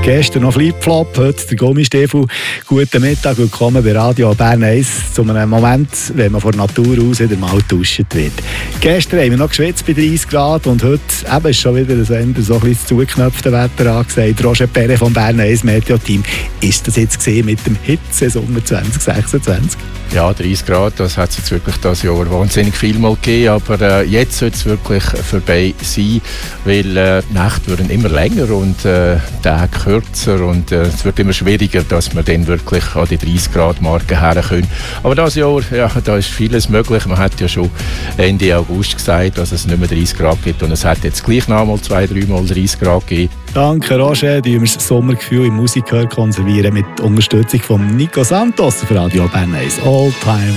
Gestern noch Flipflop, heute der Gummistiefel. Guten Mittag, willkommen bei Radio Bern 1 zu einem Moment, wenn man von der Natur aus wieder mal getauscht wird. Gestern haben wir noch geschwitzt bei 30 Grad und heute ist schon wieder so ein bisschen zugeknöpfte Wetter angesagt. Roger Perret vom Bern 1 Meteo-Team. Ist das jetzt gesehen mit dem Hitzesommer 2026? Ja, 30 Grad, das hat es jetzt wirklich dieses Jahr wahnsinnig viel mal gegeben, aber jetzt soll es wirklich vorbei sein, weil die Nächte werden immer länger und Tage kürzer und es wird immer schwieriger, dass wir dann wirklich an die 30 Grad Marke herkommen. Aber dieses Jahr, ja, da ist vieles möglich. Man hat ja schon Ende August gesagt, dass es nicht mehr 30 Grad gibt und es hat jetzt gleich noch mal 2-3 Mal 30 Grad gegeben. Danke Roger, die wir das Sommergefühl im Musikhör konservieren mit Unterstützung von Nico Santos für Radio Bern 1 All Time